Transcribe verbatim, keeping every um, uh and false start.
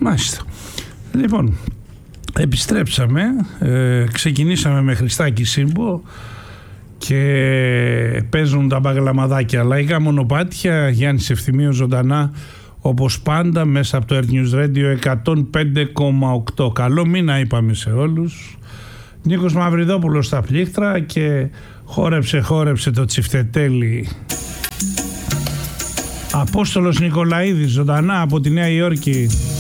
Μάλιστα. Λοιπόν, επιστρέψαμε, ε, ξεκινήσαμε με Χριστάκη Σύμπο και παίζουν τα μπαγλαμαδάκια. Λαϊκά μονοπάτια, Γιάννης Ευθυμίος ζωντανά όπως πάντα μέσα από το Earth News Radio εκατόν πέντε κόμμα οκτώ. Καλό μήνα είπαμε σε όλους. Νίκος Μαυριδόπουλος στα πλήκτρα και χόρεψε χόρεψε το τσιφτετέλι. Απόστολος Νικολαίδης ζωντανά από τη Νέα Υόρκη.